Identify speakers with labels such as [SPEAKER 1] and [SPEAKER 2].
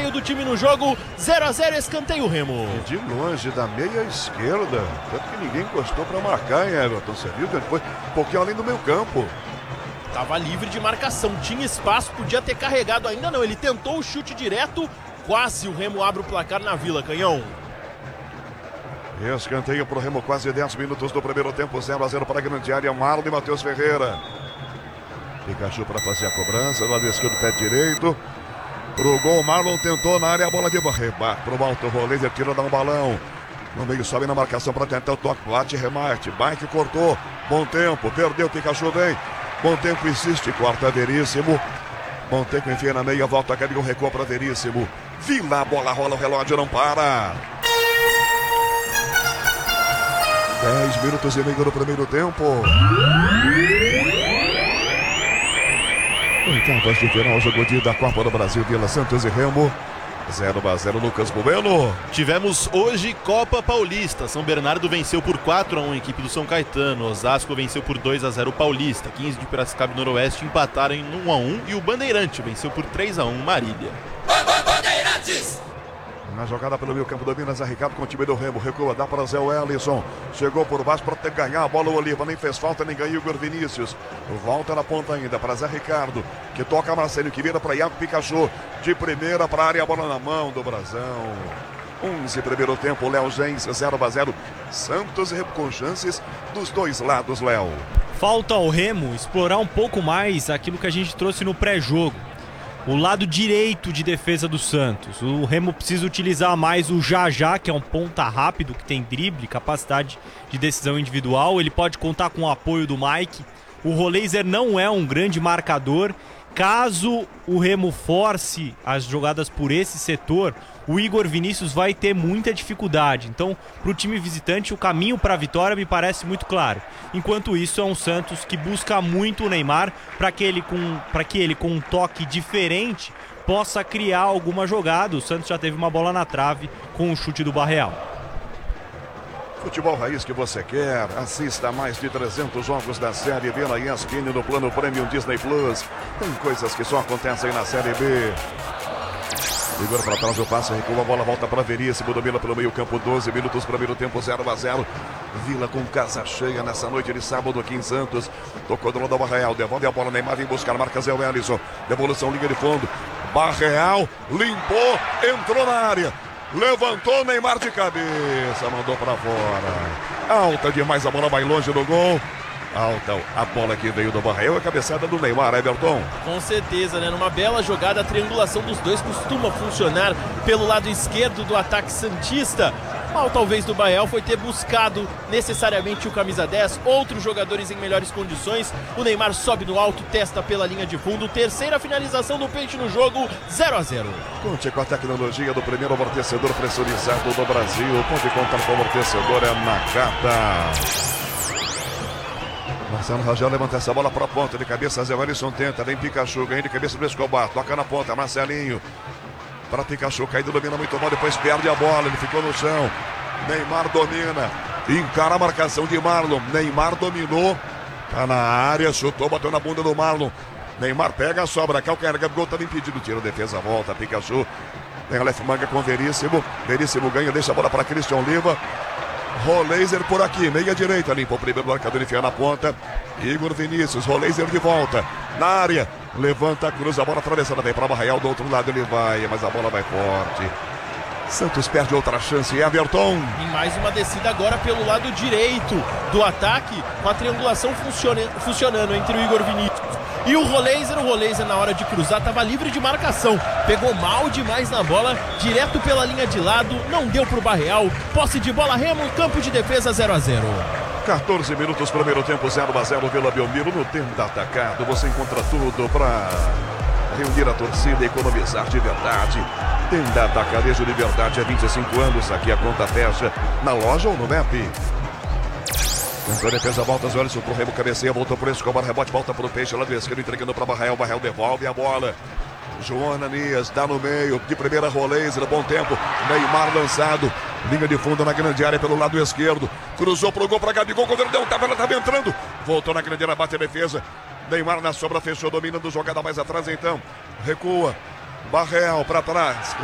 [SPEAKER 1] escanteio do time no jogo, 0-0, escanteio Remo.
[SPEAKER 2] E de longe, da meia esquerda, tanto que ninguém encostou para marcar, hein, Everton? Você viu que foi um pouquinho além do meio campo.
[SPEAKER 1] Tava livre de marcação, tinha espaço, podia ter carregado, ainda não, ele tentou o chute direto, quase o Remo abre o placar na Vila, Canhão.
[SPEAKER 2] Escanteio pro Remo, quase 10 minutos do primeiro tempo, 0-0 para a grande área, Marlon e Matheus Ferreira. Pikachu para fazer a cobrança, lado esquerdo, pé direito. Pro gol, Marlon tentou na área, a bola de rebate pro alto, o Roleiser tira, dá um balão. No meio, sobe na marcação para tentar o toque, bate, remate, bike cortou, bom tempo, perdeu, Pikachu vem. Bom tempo insiste, corta Veríssimo. Bom tempo enfia na meia, volta a Gabriel, recua para Veríssimo. Vila, a bola rola, o relógio não para. 10 minutos e meio no primeiro tempo. Oitavas de final, jogo de da Copa do Brasil, Vila Santos e Remo. 0-0, Lucas Bueno.
[SPEAKER 3] Tivemos hoje Copa Paulista. São Bernardo venceu por 4-1 a equipe do São Caetano. Osasco venceu por 2-0 o Paulista. 15 de Piracicaba e Noroeste empataram em 1-1. E o Bandeirante venceu por 3-1 Marília.
[SPEAKER 1] Bandeirantes!
[SPEAKER 2] Na jogada pelo meio campo do Minas, Ricardo com o time do Remo. Recua, dá para Zé Wellison. Chegou por baixo para ganhar a bola. O Oliva nem fez falta, nem ganhou o Igor Vinícius. Volta na ponta ainda para Zé Ricardo, que toca Marcelinho, que vira para Iago Pikachu. De primeira para a área, a bola na mão do Brasão. 11 primeiro tempo, Léo Gens, 0-0. Santos e Remo com chances dos dois lados, Léo.
[SPEAKER 4] Falta ao Remo explorar um pouco mais aquilo que a gente trouxe no pré-jogo. O lado direito de defesa do Santos. O Remo precisa utilizar mais o Jajá, que é um ponta rápido, que tem drible, capacidade de decisão individual. Ele pode contar com o apoio do Mike. O Roleiser não é um grande marcador. Caso o Remo force as jogadas por esse setor, o Igor Vinícius vai ter muita dificuldade. Então, para o time visitante, o caminho para a vitória me parece muito claro. Enquanto isso, é um Santos que busca muito o Neymar para que ele, com um toque diferente, possa criar alguma jogada. O Santos já teve uma bola na trave com o chute do Barreal.
[SPEAKER 2] Futebol raiz que você quer, assista a mais de 300 jogos da Série B na ESPN no plano Premium Disney Plus. Tem coisas que só acontecem na Série B. Igor para trás, o passe, recua, a bola volta para Veríssimo, domina pelo meio campo, 12 minutos, primeiro tempo, 0-0. Vila com casa cheia nessa noite de sábado aqui em Santos. Tocou do lado do Barreal, devolve a bola, Neymar vem buscar, marca Zé Wellison. Devolução, linha de fundo. Barreal, limpou, entrou na área. Levantou, Neymar de cabeça, mandou para fora. Alta demais, a bola vai longe do gol. Alta a bola que veio do Barreal, a cabeçada do Neymar, Everton.
[SPEAKER 1] Com certeza, né? Numa bela jogada, a triangulação dos dois costuma funcionar pelo lado esquerdo do ataque santista. Mal talvez do Barreal foi ter buscado necessariamente o camisa 10, outros jogadores em melhores condições. O Neymar sobe no alto, testa pela linha de fundo. Terceira finalização do Peixe no jogo, 0-0.
[SPEAKER 2] Conte com a tecnologia do primeiro amortecedor pressurizado do Brasil. Pode contar com o amortecedor, é Nakata. Marcelo Rangel levanta essa bola para a ponta de cabeça, Zé Wellison tenta, vem Pikachu, ganha de cabeça do Escobar, toca na ponta, Marcelinho. Para Pikachu, caído, domina muito mal, depois perde a bola, ele ficou no chão. Neymar domina, encara a marcação de Marlon. Neymar dominou, tá na área, chutou, bateu na bunda do Marlon. Neymar pega a sobra, calcanhar, Gabigol estava impedido, tira a defesa, volta, Pikachu. Tem a left manga com Veríssimo, Veríssimo ganha, deixa a bola para Christian Oliva. Roleiser por aqui, meia direita, limpou o primeiro marcador, enfia na ponta. Igor Vinícius, Roleiser de volta, na área, levanta, cruza a bola atravessada, vem para Barreal, do outro lado ele vai, mas a bola vai forte. Santos perde outra chance, Everton.
[SPEAKER 1] E mais uma descida agora pelo lado direito do ataque, com a triangulação funcionando entre o Igor Vinícius e o Roleiser na hora de cruzar estava livre de marcação, pegou mal demais na bola, direto pela linha de lado, não deu pro Barreal, posse de bola, Remo, campo de defesa, 0-0.
[SPEAKER 2] 14 minutos, primeiro tempo, 0-0, Vila Belmiro. No Tenda Atacado você encontra tudo para reunir a torcida e economizar de verdade. Tenda Atacarejo de verdade há 25 anos, aqui a conta fecha na loja ou no MEP. Tentou a defesa, volta, Wellison pro Remo, cabeceia, voltou pro Escobar, rebote, volta pro Peixe, lado esquerdo, entregando para Barreal, Barreal devolve a bola. João Ananias dá no meio, de primeira Roleiser, bom tempo, Neymar lançado, linha de fundo na grande área pelo lado esquerdo, cruzou pro gol para Gabigol, quando ele deu um tapa, ela estava entrando, voltou na grande área, bate a defesa, Neymar na sobra, fechou, dominando, jogada mais atrás então, recua, Barreal para trás.